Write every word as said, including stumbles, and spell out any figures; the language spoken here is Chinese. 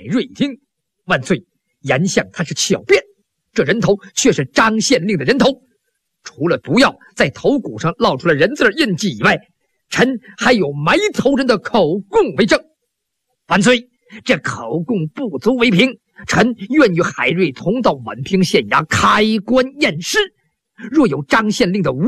瑞一听，万岁，严相他是巧辩，这人头却是张县令的人头，除了毒药在头骨上烙出了人字印记以外，臣还有埋头人的口供为证。万岁，这口供不足为凭，臣愿与海瑞同到宛平县衙开棺验尸。若有张县令的无